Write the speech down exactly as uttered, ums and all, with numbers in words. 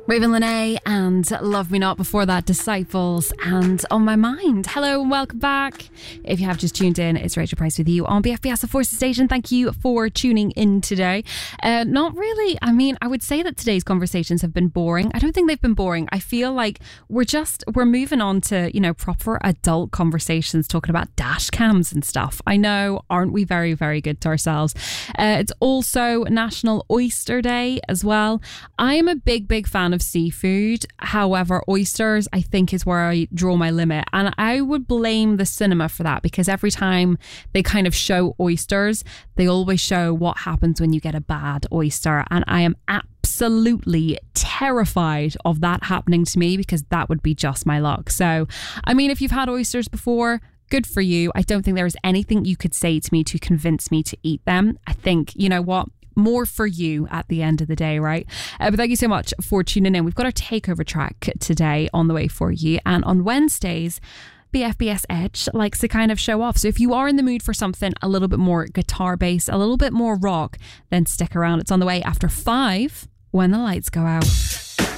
Raven Lene and Love Me Not, before that Disciples and On My Mind. Hello and welcome back. If you have just tuned in, it's Rachel Price with you on B F B S of Forces Station. Thank you for tuning in today. Uh, not really, I mean, I would say that today's conversations have been boring. I don't think they've been boring. I feel like we're just, we're moving on to, you know, proper adult conversations, talking about dash cams and stuff. I know, aren't we very, very good to ourselves? Uh, it's also National Oyster Day as well. I am a big, big fan of seafood. However, oysters, I think, is where I draw my limit. And I would blame the cinema for that, because every time they kind of show oysters, they always show what happens when you get a bad oyster. And I am absolutely terrified of that happening to me, because that would be just my luck. So, I mean, if you've had oysters before, good for you. I don't think there is anything you could say to me to convince me to eat them. I think, you know what? More for you at the end of the day, right? Uh, but thank you so much for tuning in. We've got our takeover track today on the way for you. And on Wednesdays, B F B S Edge likes to kind of show off. So if you are in the mood for something a little bit more guitar based, a little bit more rock, then stick around. It's on the way after five when the lights go out.